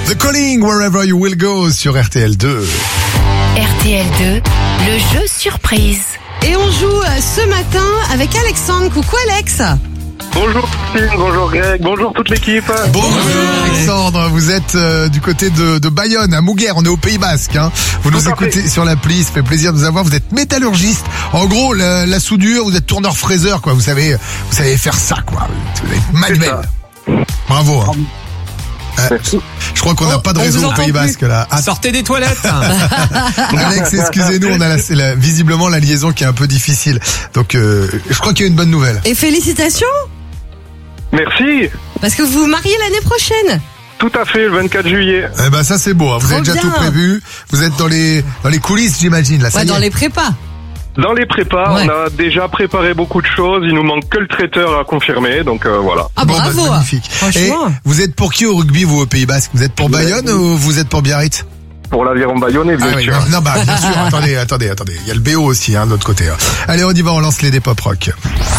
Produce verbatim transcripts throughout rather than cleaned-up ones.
The Calling, Wherever You Will Go sur R T L deux. R T L deux, le jeu surprise. Et on joue ce matin avec Alexandre. Coucou Alex. Bonjour Christine, bonjour Greg, bonjour toute l'équipe. Bonjour Alexandre, vous êtes euh, du côté de, de Bayonne, à Mouguer, on est au Pays Basque. Hein. Vous nous Tout à écoutez fait. sur l'appli, ça fait plaisir de vous avoir. Vous êtes métallurgiste. En gros, la, la soudure, vous êtes tourneur-fraiseur, quoi. Vous savez, vous savez faire ça, quoi. Vous êtes manuel. Bravo. Hein. Euh, je crois qu'on n'a Oh, pas de on réseau vous au entend Pays plus. Basque là. Ah, Sortez des toilettes. Alex, excusez-nous, on a la, c'est la- visiblement la liaison qui est un peu difficile. Donc, euh, je crois qu'il y a une bonne nouvelle. Et félicitations, Merci, parce que vous vous mariez l'année prochaine. tout à fait, le vingt-quatre juillet. Eh ben ça c'est beau. Hein. Vous Trop avez déjà bien. tout prévu. Vous êtes dans les dans les coulisses, j'imagine. Là, ça Ouais, y dans est. les prépas. Dans les prépas, Ouais. on a déjà préparé beaucoup de choses, il nous manque que le traiteur à confirmer, donc euh, voilà. Ah Bon, bah, bravo. magnifique. Et Franchement. vous êtes pour qui au rugby, vous, au Pays Basque? Vous êtes pour Bayonne ou vous êtes pour Biarritz? Pour l'aviron bayonnais, bien Ah oui, sûr. non, non, bah bien sûr. attendez, attendez, attendez. Il y a le B O aussi, hein, de l'autre côté. Hein. Allez, on y va, on lance les des pop rock.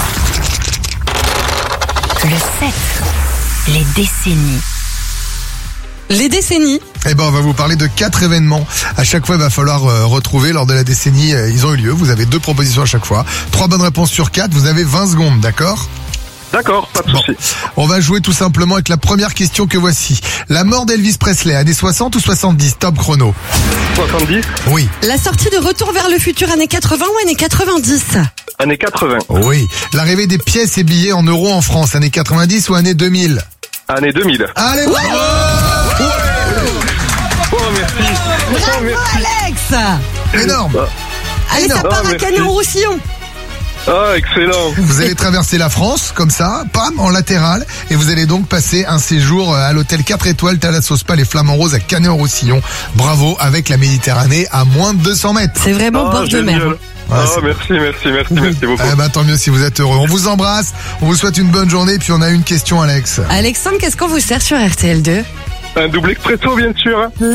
Le sept, les décennies. Les décennies. Eh ben, on va vous parler de quatre événements. À chaque fois, il va falloir euh, retrouver lors de la décennie. euh, ils ont eu lieu. Vous avez deux propositions à chaque fois. Trois bonnes réponses sur quatre. Vous avez vingt secondes, d'accord? D'accord, pas de Bon. souci. On va jouer tout simplement avec la première question que voici. La mort d'Elvis Presley, années soixante ou soixante-dix? Top chrono. soixante-dix, Oui. La sortie de Retour vers le futur années quatre-vingts ou années quatre-vingt-dix? années quatre-vingts, Oui. L'arrivée des pièces et billets en euros en France, années quatre-vingt-dix ou années deux mille? années deux mille. Allez, bravo! Oh, merci. Oh, Bravo merci. Alex. Énorme. Allez, ça Énorme. part Ah, à merci. Canet-en-Roussillon. Ah, excellent. Vous allez traverser la France, comme ça, pam, en latéral, et vous allez donc passer un séjour à l'hôtel quatre étoiles Thalassos Spa les Flamands Roses à Canet-en-Roussillon. Bravo, avec la Méditerranée à moins de deux cents mètres. C'est vraiment Ah, bord de mer. génial. Ouais, Ah, c'est- merci, merci, merci, merci beaucoup. Eh ben, tant mieux si vous êtes heureux. On vous embrasse, on vous souhaite une bonne journée, puis on a une question, Alex. Alexandre, qu'est-ce qu'on vous sert sur R T L deux? Un double expresso, bien sûr.